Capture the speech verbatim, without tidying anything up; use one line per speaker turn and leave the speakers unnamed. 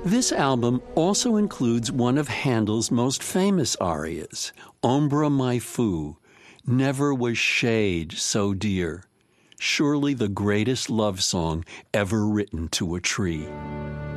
This album also includes one of Handel's most famous arias, Ombre mai fu, Never Was Shade So Dear, surely the greatest love song ever written to a tree.